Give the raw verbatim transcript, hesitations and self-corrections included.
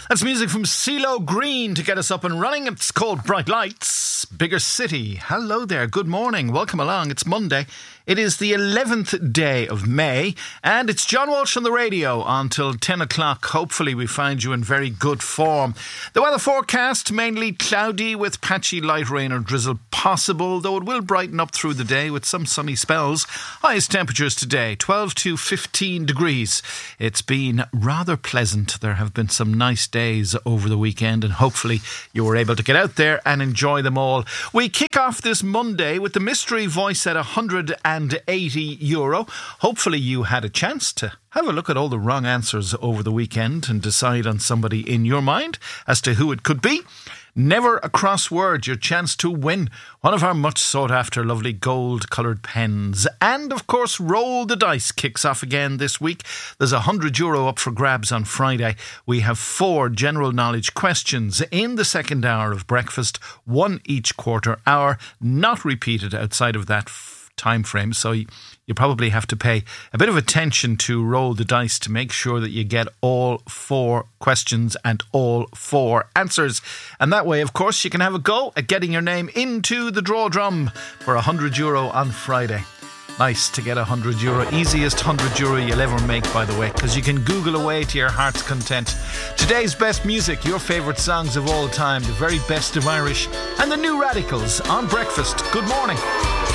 That's music from CeeLo Green to get us up and running. It's called Bright Lights, Bigger City. Hello there, good morning, welcome along. It's Monday. It is the eleventh day of May, and it's John Walsh on the radio until ten o'clock. Hopefully we find you in very good form. The weather forecast, mainly cloudy with patchy light rain or drizzle possible, though it will brighten up through the day with some sunny spells. Highest temperatures today, twelve to fifteen degrees. It's been rather pleasant. There have been some nice days over the weekend, and hopefully you were able to get out there and enjoy them all. We kick off this Monday with the mystery voice at one hundred eighty euro. Hopefully you had a chance to have a look at all the wrong answers over the weekend and decide on somebody in your mind as to who it could be. Never a crossword, your chance to win one of our much sought after lovely gold coloured pens. And of course, Roll the Dice kicks off again this week. There's a hundred euro up for grabs on Friday. We have four general knowledge questions in the second hour of breakfast, one each quarter hour, not repeated outside of that time frame, so you, you probably have to pay a bit of attention to Roll the Dice to make sure that you get all four questions and all four answers, and that way of course you can have a go at getting your name into the draw drum for one hundred euro on Friday. Nice to get one hundred euro, easiest one hundred euro you'll ever make, by the way, because you can Google away to your heart's content. Today's best music, your favourite songs of all time, the very best of Irish, and the New Radicals on breakfast. Good morning.